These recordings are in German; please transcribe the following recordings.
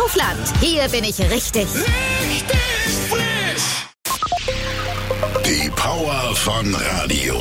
Kaufland. Hier bin ich richtig. Richtig frisch. Die Power von Radio.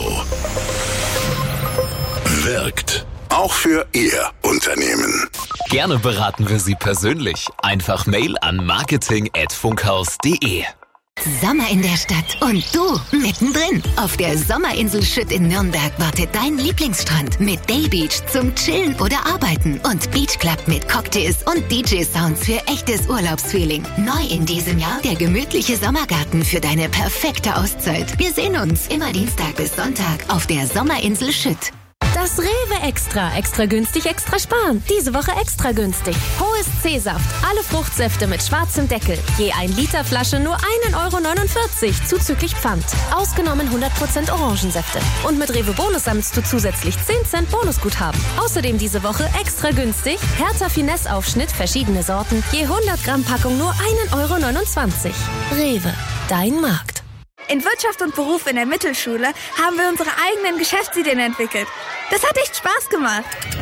Wirkt. Auch für Ihr Unternehmen. Gerne beraten wir Sie persönlich. Einfach Mail an marketing@funkhaus.de. Sommer in der Stadt und du mittendrin. Auf der Sommerinsel Schütt in Nürnberg wartet dein Lieblingsstrand mit Daybeach zum Chillen oder Arbeiten und Beachclub mit Cocktails und DJ-Sounds für echtes Urlaubsfeeling. Neu in diesem Jahr der gemütliche Sommergarten für deine perfekte Auszeit. Wir sehen uns immer Dienstag bis Sonntag auf der Sommerinsel Schütt. Das Rewe Extra. Extra günstig, extra sparen. Diese Woche extra günstig. Hohes C-Saft. Alle Fruchtsäfte mit schwarzem Deckel. Je 1 Liter Flasche nur 1,49 € zuzüglich Pfand. Ausgenommen 100% Orangensäfte. Und mit Rewe Bonus sammelst du zusätzlich 10 Cent Bonusguthaben. Außerdem diese Woche extra günstig. Hertha Finesse Aufschnitt, verschiedene Sorten. Je 100 Gramm Packung nur 1,29 €. Rewe. Dein Markt. In Wirtschaft und Beruf in der Mittelschule haben wir unsere eigenen Geschäftsideen entwickelt. Das hat echt Spaß gemacht.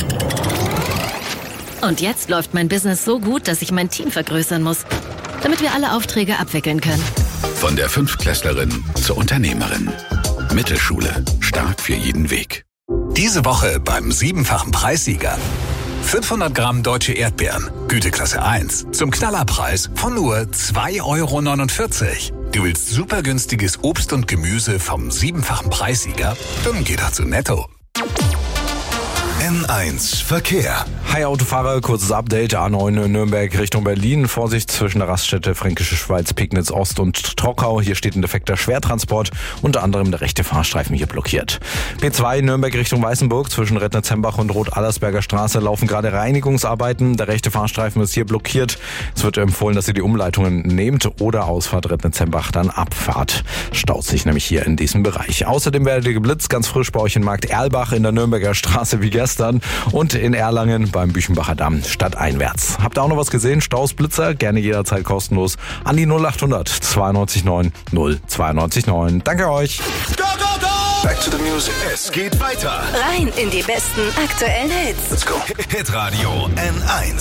Und jetzt läuft mein Business so gut, dass ich mein Team vergrößern muss, damit wir alle Aufträge abwickeln können. Von der Fünftklässlerin zur Unternehmerin. Mittelschule. Stark für jeden Weg. Diese Woche beim 7-fachen Preissieger. 500 Gramm deutsche Erdbeeren, Güteklasse 1, zum Knallerpreis von nur 2,49 €. Du willst super günstiges Obst und Gemüse vom 7-fachen Preissieger? Dann geh doch zu Netto. N1 Verkehr. Hi Autofahrer, kurzes Update. A9 Nürnberg Richtung Berlin. Vorsicht zwischen der Raststätte Fränkische Schweiz, Pegnitz Ost und Trockau. Hier steht ein defekter Schwertransport. Unter anderem der rechte Fahrstreifen hier blockiert. B2 Nürnberg Richtung Weißenburg. Zwischen Rednitz-Hembach und Rot-Allersberger Straße laufen gerade Reinigungsarbeiten. Der rechte Fahrstreifen ist hier blockiert. Es wird empfohlen, dass ihr die Umleitungen nehmt oder Ausfahrt Rednitz-Hembach dann abfahrt. Staut sich nämlich hier in diesem Bereich. Außerdem werdet ihr geblitzt, ganz frisch bei euch in Markt Erlbach in der Nürnberger Straße wie gestern. Und in Erlangen beim Büchenbacher Damm stadteinwärts. Habt ihr auch noch was gesehen? Staus, Blitzer? Gerne jederzeit kostenlos an die 0800 92 9 092 9. Danke euch. Go, go, go! Back to the music. Es geht weiter. Rein in die besten aktuellen Hits. Let's go. Hitradio N1.